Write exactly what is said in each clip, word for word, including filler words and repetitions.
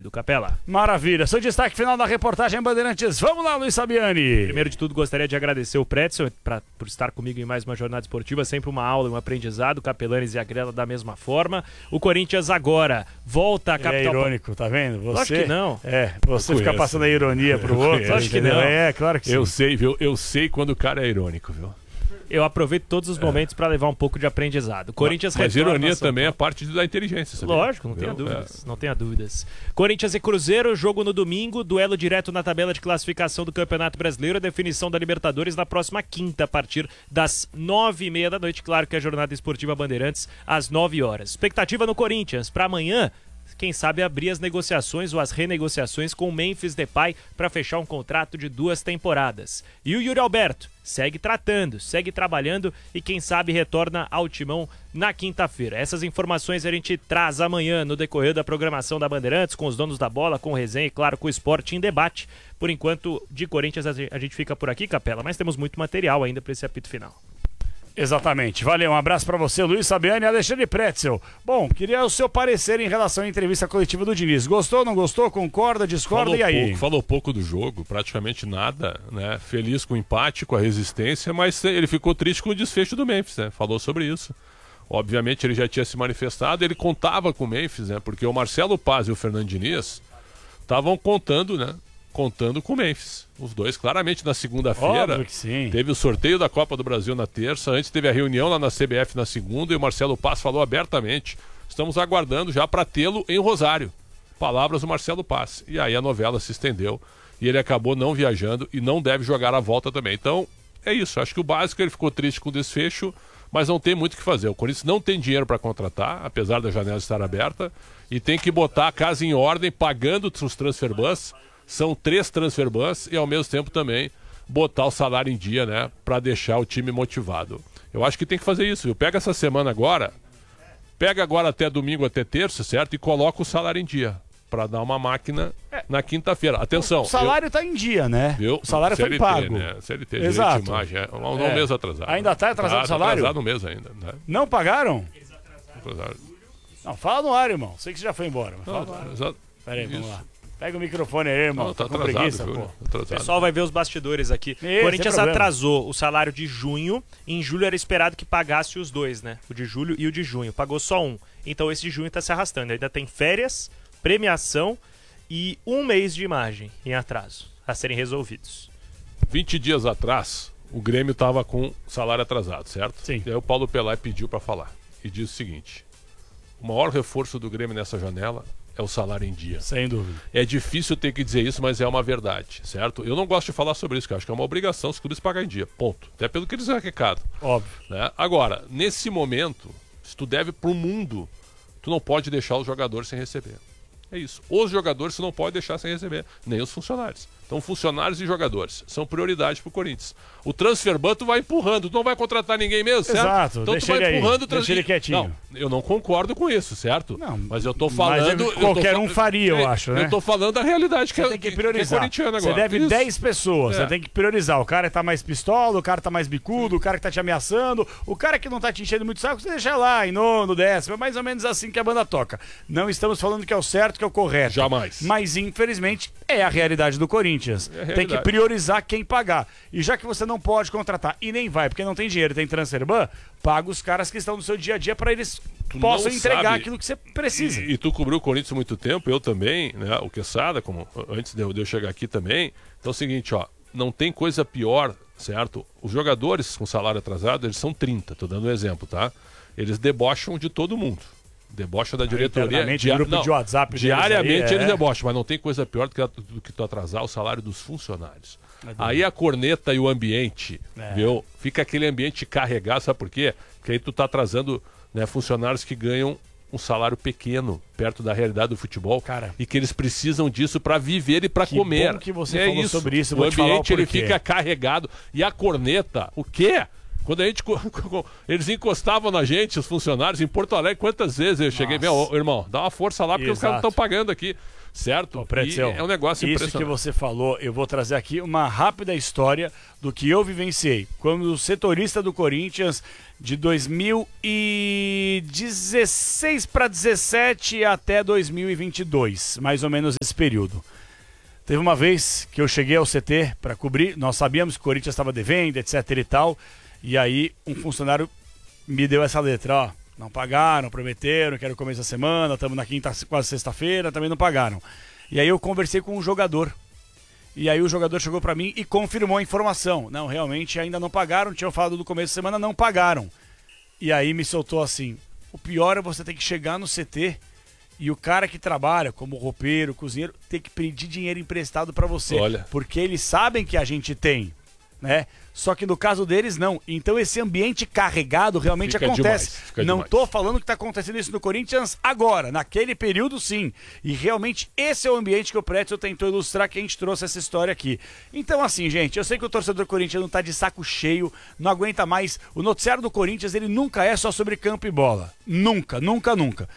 sentido, Capela. Maravilha. Seu destaque final da reportagem Bandeirantes. Vamos lá, Luiz Sabiani. Primeiro de tudo, gostaria de agradecer o Pretzel pra, por estar comigo em mais uma jornada esportiva. Sempre uma aula, um aprendizado. Capelanes e a Grela da mesma forma. O Corinthians agora volta à capital... É irônico, tá vendo? Você, Acho que não. É, você fica passando a ironia pro outro. Acho que não. É, claro que sim. Eu sei, viu? Eu sei quando o cara é irônico, viu? Eu aproveito todos os momentos é. para levar um pouco de aprendizado. Corinthians Mas retorna ironia também é parte da inteligência, sabia? Lógico, não tenha dúvidas, é. não tenha dúvidas. Corinthians e Cruzeiro, jogo no domingo, duelo direto na tabela de classificação do Campeonato Brasileiro, a definição da Libertadores na próxima quinta, a partir das nove e meia da noite. Claro que a jornada esportiva Bandeirantes às nove horas. Expectativa no Corinthians para amanhã. Quem sabe abrir as negociações ou as renegociações com o Memphis Depay para fechar um contrato de duas temporadas. E o Yuri Alberto segue tratando, segue trabalhando e quem sabe retorna ao timão na quinta-feira. Essas informações a gente traz amanhã no decorrer da programação da Bandeirantes, com os donos da bola, com o resenha e claro com o Esporte em Debate. Por enquanto, de Corinthians a gente fica por aqui, Capela, mas temos muito material ainda para esse apito final. Exatamente. Valeu, um abraço pra você, Luiz Sabiani e Alexandre Pretzel. Bom, queria o seu parecer em relação à entrevista coletiva do Diniz. Gostou, não gostou? Concorda, discorda? Falou e aí? Pouco, falou pouco do jogo, praticamente nada, né? Feliz com o empate, com a resistência, mas ele ficou triste com o desfecho do Memphis, né? Falou sobre isso. Obviamente ele já tinha se manifestado, ele contava com o Memphis, né? Porque o Marcelo Paz e o Fernando Diniz estavam contando, né? Contando com o Memphis. Os dois, claramente, na segunda-feira. Teve o sorteio da Copa do Brasil na terça. Antes teve a reunião lá na C B F na segunda. E o Marcelo Paz falou abertamente. Estamos aguardando já para tê-lo em Rosário. Palavras do Marcelo Paz. E aí a novela se estendeu. E ele acabou não viajando e não deve jogar a volta também. Então, é isso. Acho que o básico, ele ficou triste com o desfecho. Mas não tem muito o que fazer. O Corinthians não tem dinheiro para contratar, apesar da janela estar aberta. E tem que botar a casa em ordem, pagando os transfer bus. São três transfer bans e ao mesmo tempo também botar o salário em dia, né? Pra deixar o time motivado. Eu acho que tem que fazer isso, viu? Pega essa semana agora, pega agora até domingo, até terça, certo? E coloca o salário em dia. Pra dar uma máquina é. na quinta-feira. Atenção. O salário eu... tá em dia, né? Viu? O salário C L T, foi pago. Né? C L T, exato. De imagem, é um, é. um mês atrasado. Ainda tá atrasado tá, o salário? Tá atrasado no mês ainda. Né? Não pagaram? Eles atrasaram. atrasaram. Não, fala no ar, irmão. Sei que você já foi embora. Mas Não, fala no ar. exato. Pera aí, vamos lá. Pega o microfone aí, irmão. Não, tá, tá atrasado, com preguiça, viu? pô. Atrasado. O pessoal vai ver os bastidores aqui. O Corinthians atrasou o salário de junho. Em julho era esperado que pagasse os dois, né? O de julho e o de junho. Pagou só um. Então esse de junho tá se arrastando. Ainda tem férias, premiação e um mês de imagem em atraso a serem resolvidos. vinte dias atrás, o Grêmio tava com salário atrasado, certo? Sim. E aí o Paulo Pelé pediu para falar. E disse o seguinte: o maior reforço do Grêmio nessa janela é o salário em dia. Sem dúvida. É difícil ter que dizer isso, mas é uma verdade, certo? Eu não gosto de falar sobre isso, porque eu acho que é uma obrigação os clubes pagar em dia, ponto. Até pelo que eles arrecadam. Óbvio. Né? Agora, nesse momento, se tu deve pro mundo, tu não pode deixar os jogadores sem receber. É isso. Os jogadores tu não pode deixar sem receber, nem os funcionários. Então, funcionários e jogadores são prioridade pro Corinthians. O transfer ban tu vai empurrando, tu não vai contratar ninguém mesmo, certo? Exato, então deixa tu vai ele empurrando aí, o trans... deixa ele quietinho. Não, eu não concordo com isso, certo? Não, mas eu tô falando... Mas qualquer eu tô... um faria, eu acho, né? Eu tô falando da realidade que você é, tem que priorizar. Que é agora. Você deve isso. dez pessoas, é. você tem que priorizar. O cara tá mais pistola, o cara tá mais bicudo, o cara que tá te ameaçando, o cara que não tá te enchendo muito saco, você deixa lá em nono, décimo. É mais ou menos assim que a banda toca. Não estamos falando que é o certo, que é o correto. Jamais. Mas, infelizmente, é a realidade do Corinthians. É tem que priorizar quem pagar. E já que você não pode contratar e nem vai, porque não tem dinheiro, tem transfer ban, paga os caras que estão no seu dia a dia para eles tu possam entregar sabe. aquilo que você precisa. E, e tu cobriu o Corinthians há muito tempo, eu também, né? O Quesada, como antes de eu, de eu chegar aqui também. Então é o seguinte, ó, não tem coisa pior, certo? Os jogadores com salário atrasado, eles são trinta, tô dando um exemplo, tá? Eles debocham de todo mundo. Debocha da diretoria. Dia... grupo não, de WhatsApp diariamente aí, é. eles debocham, mas não tem coisa pior do que, do que tu atrasar o salário dos funcionários. É aí a corneta e o ambiente, é. viu? Fica aquele ambiente carregado, sabe por quê? Porque aí tu tá atrasando, né, funcionários que ganham um salário pequeno, perto da realidade do futebol, cara, e que eles precisam disso para viver e para comer. Bom que você é falou isso. sobre isso, o vou te falar o ambiente ele porquê. fica carregado. E a corneta, o quê? Quando a gente, eles encostavam na gente, os funcionários, em Porto Alegre, quantas vezes eu cheguei e falei, ô, irmão, dá uma força lá, porque Exato. os caras não estão pagando aqui. certo? Ô, Pretzel, e é um negócio isso impressionante. que você falou, eu vou trazer aqui uma rápida história do que eu vivenciei. Quando setorista do Corinthians, de dois mil e dezesseis para dezessete até dois mil e vinte e dois, mais ou menos esse período. Teve uma vez que eu cheguei ao C T para cobrir, nós sabíamos que o Corinthians estava devendo, etc e tal, e aí um funcionário me deu essa letra, ó, não pagaram, prometeram que era o começo da semana, estamos na quinta, quase sexta-feira, também não pagaram. E aí eu conversei com um jogador, e aí o jogador chegou para mim e confirmou a informação. Não, realmente ainda não pagaram, tinham falado do começo da semana, não pagaram. E aí me soltou assim, o pior é você ter que chegar no C T e o cara que trabalha como roupeiro, cozinheiro, ter que pedir dinheiro emprestado para você. Olha. Porque eles sabem que a gente tem, né? Só que no caso deles, não. Então esse ambiente carregado realmente Fica acontece. demais, fica não demais. tô falando que tá acontecendo isso no Corinthians agora. Naquele período, sim. E realmente esse é o ambiente que o Pretzel tentou ilustrar, que a gente trouxe essa história aqui. Então assim, gente, eu sei que o torcedor corintiano tá de saco cheio, não aguenta mais. O noticiário do Corinthians, ele nunca é só sobre campo e bola. Nunca, nunca, nunca.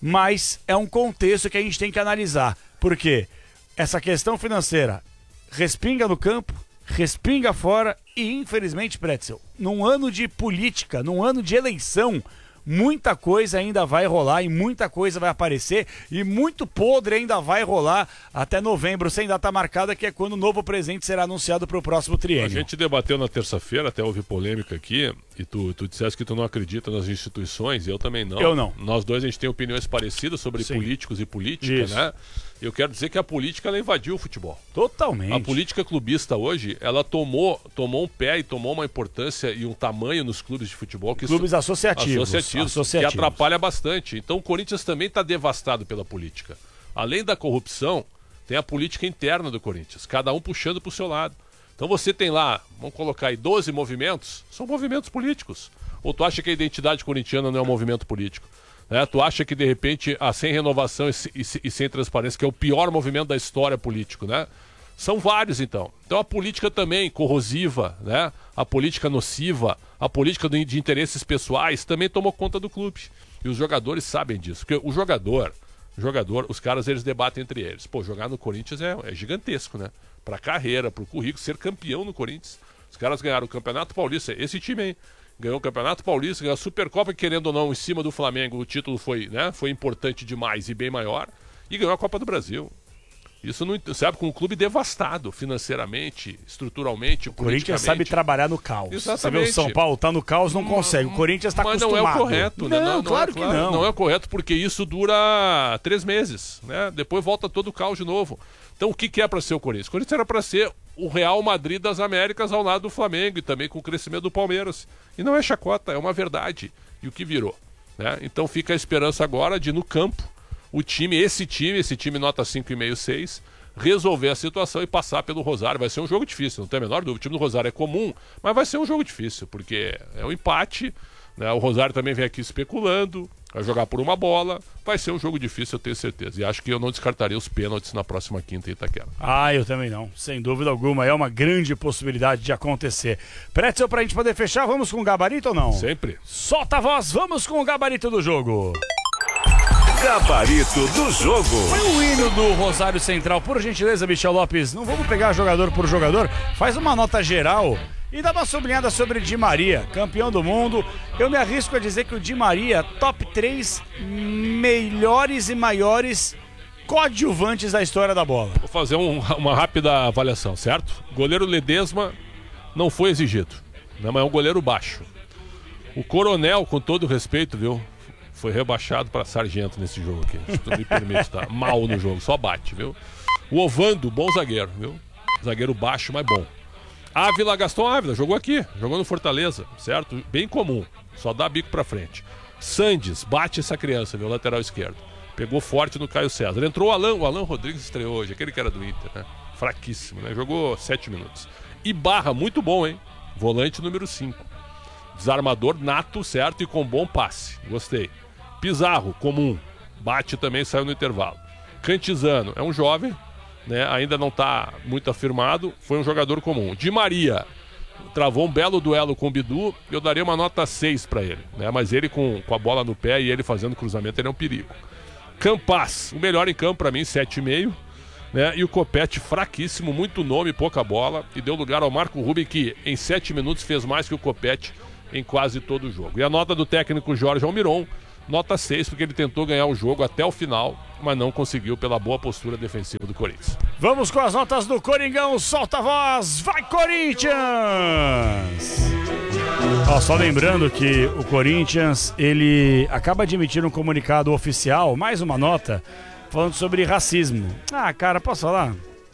Mas é um contexto que a gente tem que analisar. Por quê? Essa questão financeira respinga no campo, respinga fora e, infelizmente, Pretzel, num ano de política, num ano de eleição, muita coisa ainda vai rolar e muita coisa vai aparecer e muito podre ainda vai rolar até novembro, sem data marcada, que é quando o novo presidente será anunciado para o próximo triênio. A gente debateu na terça-feira, até houve polêmica aqui, e tu, tu disseste que tu não acredita nas instituições, e eu também não. Eu não. Nós dois, a gente tem opiniões parecidas sobre Sim. políticos e política, Isso. né? Eu quero dizer que a política, ela invadiu o futebol. Totalmente. A política clubista hoje, ela tomou, tomou um pé e tomou uma importância e um tamanho nos clubes de futebol. Que Clubes isso, associativos, associativos, associativos. que atrapalha bastante. Então o Corinthians também está devastado pela política. Além da corrupção, tem a política interna do Corinthians, cada um puxando para o seu lado. Então você tem lá, vamos colocar aí doze movimentos, são movimentos políticos. Ou tu acha que a identidade corintiana não é um movimento político? Né? Tu acha que, de repente, a sem renovação e, e, e sem transparência, que é o pior movimento da história política, né? São vários, então. Então a política também corrosiva, né? A política nociva, a política de, de interesses pessoais também tomou conta do clube. E os jogadores sabem disso. Porque o jogador, o jogador, os caras, eles debatem entre eles. Pô, jogar no Corinthians é, é gigantesco, né? Pra carreira, pro currículo, ser campeão no Corinthians. Os caras ganharam o Campeonato Paulista, esse time aí. Ganhou o Campeonato Paulista, ganhou a Supercopa, querendo ou não, em cima do Flamengo, o título foi, né, foi importante demais e bem maior, e ganhou a Copa do Brasil. Isso não, sabe, com um clube devastado financeiramente, estruturalmente, O Corinthians sabe trabalhar no caos. Exatamente. Você vê o São Paulo tá no caos, não consegue. O Corinthians tá Mas acostumado. não é o correto, né? Não, Não, não claro é, que não. Não é o correto, porque isso dura três meses, né? Depois volta todo o caos de novo. Então o que, que é para ser o Corinthians? O Corinthians era para ser o Real Madrid das Américas ao lado do Flamengo e também com o crescimento do Palmeiras. E não é chacota, é uma verdade. E o que virou? Né? Então fica a esperança agora de, no campo, o time, esse time, esse time nota cinco vírgula cinco, seis, resolver a situação e passar pelo Rosário. Vai ser um jogo difícil, não tem a menor dúvida. O time do Rosário é comum, mas vai ser um jogo difícil, porque é um empate, né? O Rosário também vem aqui especulando, vai jogar por uma bola. Vai ser um jogo difícil, eu tenho certeza. E acho que eu não descartaria os pênaltis na próxima quinta em Itaquera. Ah, eu também não. Sem dúvida alguma. É uma grande possibilidade de acontecer. Pretzel, pra gente poder fechar, vamos com o gabarito ou não? Sempre. Solta a voz, vamos com o gabarito do jogo. Gabarito do jogo. Foi o hino do Rosário Central. Por gentileza, Michel Lopes, não vamos pegar jogador por jogador. Faz uma nota geral e dá uma sublinhada sobre Di Maria, campeão do mundo. Eu me arrisco a dizer que o Di Maria, top três melhores e maiores coadjuvantes da história da bola. Vou fazer um, uma rápida avaliação, certo? Goleiro Ledesma não foi exigido, né, mas é um goleiro baixo. O Coronel, com todo respeito, viu, foi rebaixado para sargento nesse jogo aqui. Se tu me permite, tá mal no jogo, só bate, viu? O Ovando, bom zagueiro, viu? Zagueiro baixo, mas bom. Ávila, Gaston Ávila, jogou aqui, jogou no Fortaleza, certo? Bem comum, só dá bico pra frente. Sandes, bate essa criança, viu? Lateral esquerdo. Pegou forte no Caio César. Entrou o Alan, o Alan Rodrigues estreou hoje, aquele que era do Inter, né? Fraquíssimo, né? Jogou sete minutos. E Barra, muito bom, hein? Volante número cinco. Desarmador nato, certo? E com bom passe. Gostei. Pizarro, comum. Bate também, saiu no intervalo. Cantizano, é um jovem, né? Ainda não está muito afirmado. Foi um jogador comum. Di Maria travou um belo duelo com o Bidu. Eu daria uma nota seis para ele, né? Mas ele com, com a bola no pé e ele fazendo cruzamento, ele é um perigo. Campas, o melhor em campo pra mim, sete e meio. Né? E o Copete fraquíssimo, muito nome, pouca bola. E deu lugar ao Marco Ruben, que em sete minutos fez mais que o Copete em quase todo o jogo. E a nota do técnico Jorge Almiron, nota seis, porque ele tentou ganhar o jogo até o final, mas não conseguiu pela boa postura defensiva do Corinthians. Vamos com as notas do Coringão, solta a voz, vai Corinthians! Ó, só lembrando que o Corinthians, ele acaba de emitir um comunicado oficial, mais uma nota, falando sobre racismo. Ah, cara, posso falar?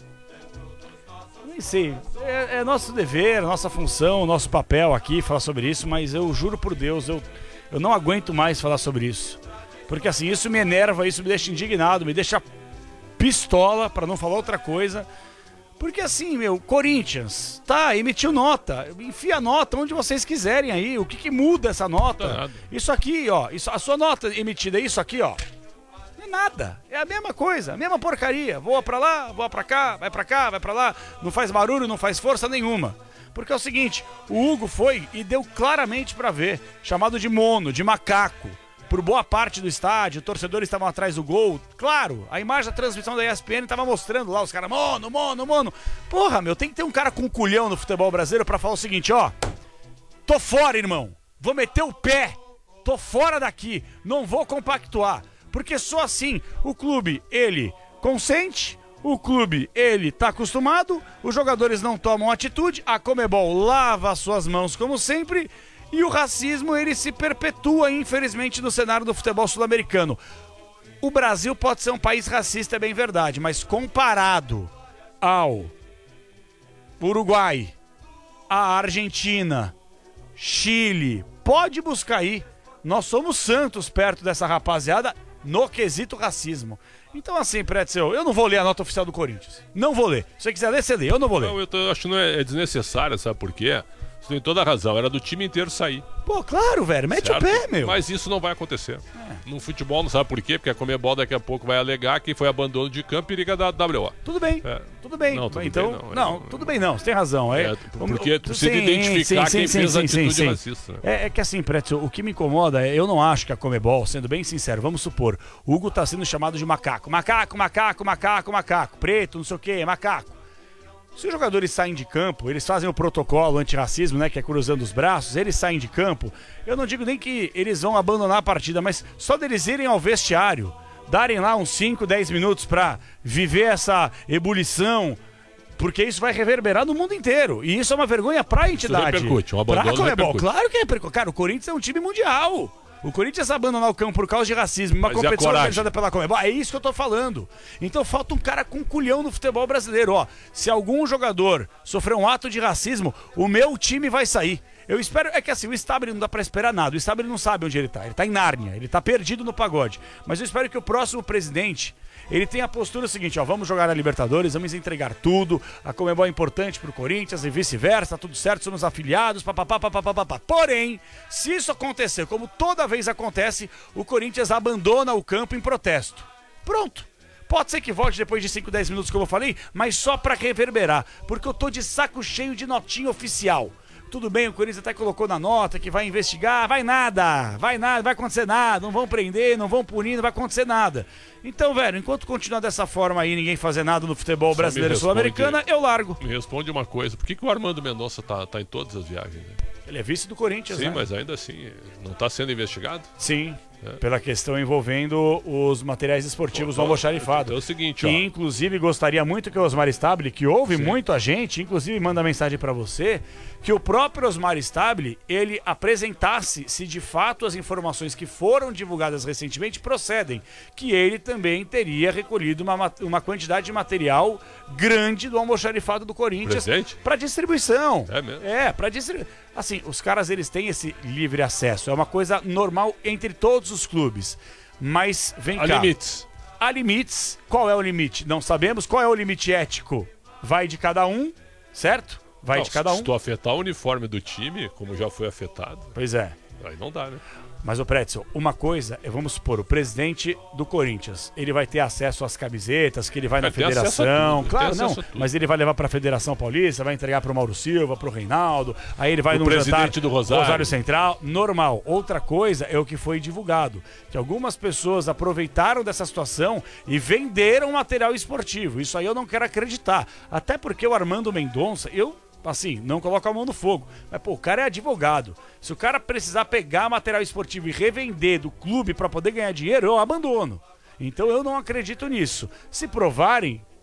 Nem sei, é, é nosso dever, nossa função, nosso papel aqui falar sobre isso, mas eu juro por Deus, eu, eu não aguento mais falar sobre isso. Porque assim, isso me enerva, isso me deixa indignado, me deixa pistola, pra não falar outra coisa. Porque assim, meu, Corinthians, tá, emitiu nota, enfia a nota onde vocês quiserem aí, o que que muda essa nota? Isso aqui, ó, isso, a sua nota emitida é isso aqui, ó. Não é nada, é a mesma coisa, a mesma porcaria, voa pra lá, voa pra cá, vai pra cá, vai pra lá, não faz barulho, não faz força nenhuma. Porque é o seguinte, o Hugo foi e deu claramente pra ver, chamado de mono, de macaco. Por boa parte do estádio, torcedores estavam atrás do gol. Claro, a imagem da transmissão da E S P N tava mostrando lá os caras, mono, mono, mono. Porra, meu, tem que ter um cara com culhão no futebol brasileiro pra falar o seguinte, ó. Tô fora, irmão. Vou meter o pé. Tô fora daqui. Não vou compactuar. Porque só assim o clube, ele consente, o clube, ele tá acostumado, os jogadores não tomam atitude, a Conmebol lava as suas mãos como sempre. E o racismo, ele se perpetua, infelizmente, no cenário do futebol sul-americano. O Brasil pode ser um país racista, é bem verdade, mas comparado ao Uruguai, a Argentina, Chile, pode buscar aí. Nós somos santos perto dessa rapaziada no quesito racismo. Então assim, Pretzel, eu não vou ler a nota oficial do Corinthians. Não vou ler. Se você quiser ler, você lê. Eu não vou ler. Não, eu, tô, eu acho que não é, é desnecessário, sabe por quê? Você tem toda a razão, era do time inteiro sair. Pô, claro, velho, mete certo? o pé, meu. Mas isso não vai acontecer. É. No futebol, não sabe por quê? Porque a Conmebol daqui a pouco vai alegar que foi abandono de campo e liga da W O. Tudo bem, é. tudo bem. Não, tudo então, bem, não, não, é, tudo bem não, você tem razão. É, é porque precisa sim, identificar sim, quem sim, fez sim, a atitude sim, racista. Né? É, é que assim, Pretzel, o que me incomoda é, eu não acho que a Conmebol, sendo bem sincero, vamos supor, o Hugo tá sendo chamado de macaco. Macaco, macaco, macaco, macaco, preto, não sei o que, macaco. Se os jogadores saem de campo, eles fazem o protocolo antirracismo, né, que é cruzando os braços, eles saem de campo, eu não digo nem que eles vão abandonar a partida, mas só deles irem ao vestiário, darem lá uns cinco, dez minutos pra viver essa ebulição, porque isso vai reverberar no mundo inteiro, e isso é uma vergonha pra entidade. Isso repercute, um abandono pra repercute. Claro que repercute. Cara, o Corinthians é um time mundial. O Corinthians abandonar o campo por causa de racismo, uma Mas competição organizada pela Conmebol, é isso que eu tô falando. Então falta um cara com culhão no futebol brasileiro, ó. Se algum jogador sofrer um ato de racismo, o meu time vai sair. Eu espero, é que assim, o Stabile não dá pra esperar nada, o Stabile não sabe onde ele tá, ele tá em Nárnia, ele tá perdido no pagode. Mas eu espero que o próximo presidente, ele tenha a postura seguinte, ó, vamos jogar a Libertadores, vamos entregar tudo, a Conmebol é importante pro Corinthians e vice-versa, tá tudo certo, somos afiliados, papapá, papapá, papapá. Porém, se isso acontecer, como toda vez acontece, o Corinthians abandona o campo em protesto. Pronto. Pode ser que volte depois de cinco, dez minutos, como eu falei, mas só pra reverberar, porque eu tô de saco cheio de notinha oficial. Tudo bem, o Corinthians até colocou na nota que vai investigar, vai nada, vai nada, vai acontecer nada, não vão prender, não vão punir, não vai acontecer nada. Então, velho, enquanto continuar dessa forma aí, ninguém fazer nada no futebol Só brasileiro e sul-americana, eu largo. Me responde uma coisa, por que, que o Armando Mendonça tá, tá em todas as viagens? Né? Ele é vice do Corinthians, Sim, né? mas ainda assim, não tá sendo investigado? Sim, é. Pela questão envolvendo os materiais esportivos do almoxarifado. É o seguinte, que, ó. inclusive, gostaria muito que o Osmar Stabile, que ouve Sim. muito a gente, inclusive manda mensagem pra você, que o próprio Osmar Stabile, ele apresentasse se de fato as informações que foram divulgadas recentemente procedem, que ele também teria recolhido uma, uma quantidade de material grande do almoxarifado do Corinthians para distribuição. É mesmo? É, para distribuição. Assim, os caras, eles têm esse livre acesso, é uma coisa normal entre todos os clubes, mas vem Há cá. Há limites. Há limites. Qual é o limite? Não sabemos. Qual é o limite ético? Vai de cada um, certo? Vai não, de cada um. Se tu afetar o uniforme do time, como já foi afetado... Pois é. Aí não dá, né? Mas, ô Pretzel, uma coisa é, vamos supor, o presidente do Corinthians, ele vai ter acesso às camisetas, que ele vai na Vai ter acesso a federação, tudo, claro, tem não, acesso a tudo. mas ele vai levar pra Federação Paulista, vai entregar pro Mauro Silva, pro Reinaldo, aí ele vai O no presidente jantar do Rosário. Central, normal. Outra coisa é o que foi divulgado, que algumas pessoas aproveitaram dessa situação e venderam material esportivo. Isso aí eu não quero acreditar, até porque o Armando Mendonça, eu assim, não coloco a mão no fogo. Mas, pô, o cara é advogado. Se o cara precisar pegar material esportivo e revender do clube para poder ganhar dinheiro, eu abandono. Então eu não acredito nisso. Se provarem,